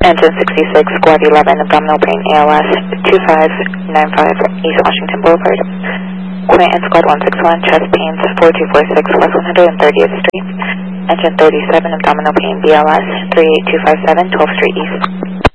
Engine 66, Squad 11, abdominal pain, ALS 2595 East Washington Boulevard. Quentin, Squad 161, chest pains 4246 West 130th Street. Engine 37, abdominal pain, BLS 38257 12th Street East.